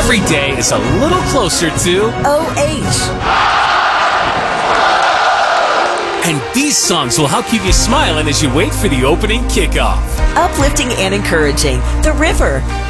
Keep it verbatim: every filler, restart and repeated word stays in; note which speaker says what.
Speaker 1: every day is a little closer to
Speaker 2: O H.
Speaker 1: And these songs will help keep you smiling as you wait for the opening kickoff.
Speaker 2: Uplifting and encouraging. The River.